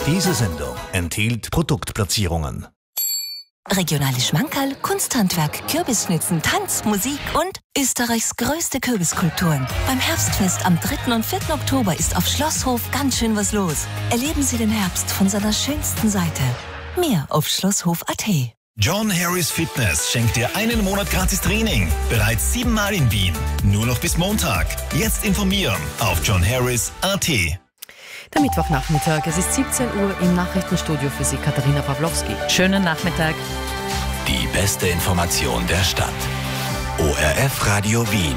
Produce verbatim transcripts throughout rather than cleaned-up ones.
Diese Sendung enthielt Produktplatzierungen. Regionale Schmankerl, Kunsthandwerk, Kürbisschnitzen, Tanz, Musik und Österreichs größte Kürbiskulturen. Beim Herbstfest am dritten und vierten Oktober ist auf Schlosshof ganz schön was los. Erleben Sie den Herbst von seiner schönsten Seite. Mehr auf schlosshof punkt at. John Harris Fitness schenkt dir einen Monat gratis Training. Bereits siebenmal in Wien. Nur noch bis Montag. Jetzt informieren auf john harris punkt at. Der Mittwochnachmittag, es ist siebzehn Uhr, im Nachrichtenstudio für Sie Katharina Pawlowski. Schönen Nachmittag. Die beste Information der Stadt. O R F Radio Wien.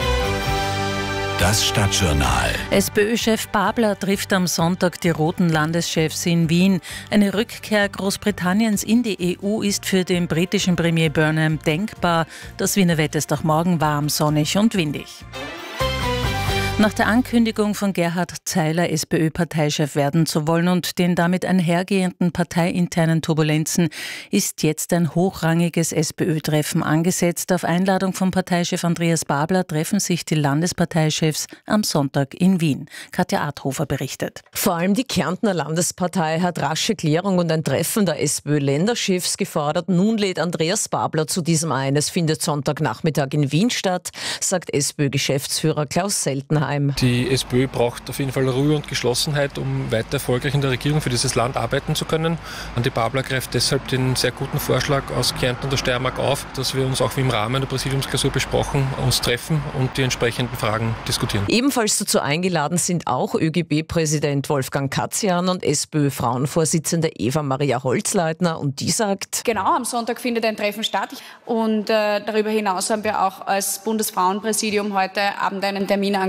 Das Stadtjournal. SPÖ-Chef Babler trifft am Sonntag die roten Landeschefs in Wien. Eine Rückkehr Großbritanniens in die E U ist für den britischen Premier Burnham denkbar. Das Wiener Wetter ist auch morgen warm, sonnig und windig. Nach der Ankündigung von Gerhard Zeiler, SPÖ-Parteichef werden zu wollen und den damit einhergehenden parteiinternen Turbulenzen ist jetzt ein hochrangiges SPÖ-Treffen angesetzt. Auf Einladung von Parteichef Andreas Babler treffen sich die Landesparteichefs am Sonntag in Wien. Katja Adhofer berichtet. Vor allem die Kärntner Landespartei hat rasche Klärung und ein Treffen der SPÖ-Länderchefs gefordert. Nun lädt Andreas Babler zu diesem ein. Es findet Sonntagnachmittag in Wien statt, sagt SPÖ-Geschäftsführer Klaus Seltenheim. Die SPÖ braucht auf jeden Fall Ruhe und Geschlossenheit, um weiter erfolgreich in der Regierung für dieses Land arbeiten zu können. Andi Babler greift deshalb den sehr guten Vorschlag aus Kärnten und der Steiermark auf, dass wir uns auch wie im Rahmen der Präsidiumsklausur besprochen, uns treffen und die entsprechenden Fragen diskutieren. Ebenfalls dazu eingeladen sind auch ÖGB-Präsident Wolfgang Katzian und SPÖ-Frauenvorsitzende Eva-Maria Holzleitner, und die sagt: Genau, am Sonntag findet ein Treffen statt und äh, darüber hinaus haben wir auch als Bundesfrauenpräsidium heute Abend einen Termin angesetzt